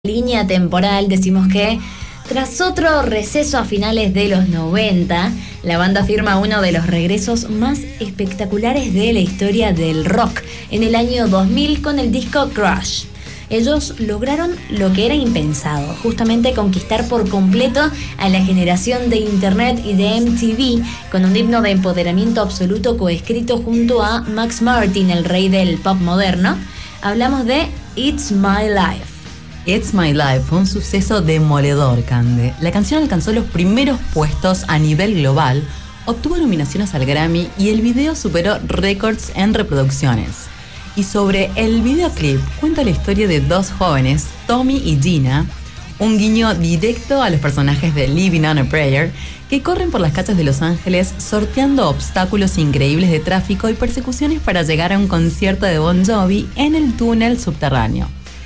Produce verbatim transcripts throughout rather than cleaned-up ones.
Línea temporal decimos que tras otro receso a finales de los noventa, la banda firma uno de los regresos más espectaculares de la historia del rock en el año dos mil con el disco Crush. Ellos lograron lo que era impensado, justamente conquistar por completo a la generación de internet y de M T V con un himno de empoderamiento absoluto coescrito junto a Max Martin, el rey del pop moderno. Hablamos de It's My Life. It's My Life fue un suceso demoledor, Cande. La canción alcanzó los primeros puestos a nivel global, obtuvo nominaciones al Grammy y el video superó récords en reproducciones. Y sobre el videoclip, cuenta la historia de dos jóvenes, Tommy y Gina, un guiño directo a los personajes de Living on a Prayer, que corren por las calles de Los Ángeles sorteando obstáculos increíbles de tráfico y persecuciones para llegar a un concierto de Bon Jovi en el túnel subterráneo.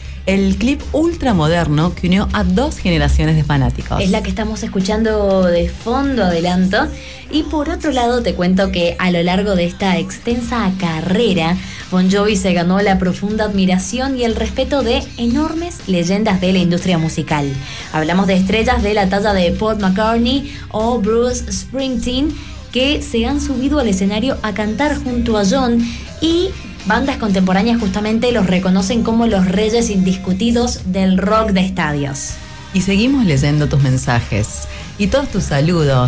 El clip ultramoderno que unió a dos generaciones de fanáticos. Es la que estamos escuchando de fondo, adelanto. Y por otro lado te cuento que a lo largo de esta extensa carrera, Bon Jovi se ganó la profunda admiración y el respeto de enormes leyendas de la industria musical. Hablamos de estrellas de la talla de Paul McCartney o Bruce Springsteen, que se han subido al escenario a cantar junto a John, y bandas contemporáneas justamente los reconocen como los reyes indiscutidos del rock de estadios. Y seguimos leyendo tus mensajes y todos tus saludos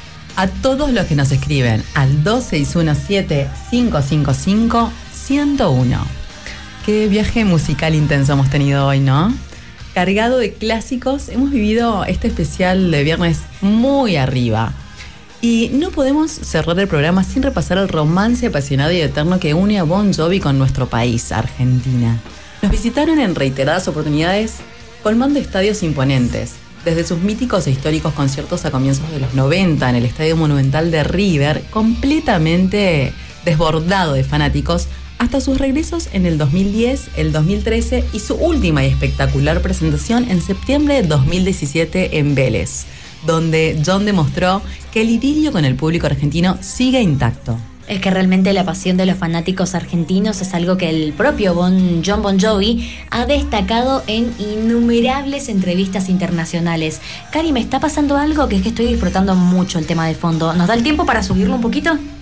a todos los que nos escriben al dos seis uno siete, cinco cinco cinco, uno cero uno. Qué viaje musical intenso hemos tenido hoy, ¿no? Cargado de clásicos, hemos vivido este especial de viernes muy arriba. Y no podemos cerrar el programa sin repasar el romance apasionado y eterno que une a Bon Jovi con nuestro país, Argentina. Nos visitaron en reiteradas oportunidades, colmando estadios imponentes, desde sus míticos e históricos conciertos a comienzos de los noventa en el Estadio Monumental de River, completamente desbordado de fanáticos, hasta sus regresos en el dos mil diez, el dos mil trece y su última y espectacular presentación en septiembre de dos mil diecisiete en Vélez, donde John demostró que el idilio con el público argentino sigue intacto. Es que realmente la pasión de los fanáticos argentinos es algo que el propio bon, John Bon Jovi ha destacado en innumerables entrevistas internacionales. Cari, me está pasando algo que es que estoy disfrutando mucho el tema de fondo. ¿Nos da el tiempo para subirlo un poquito?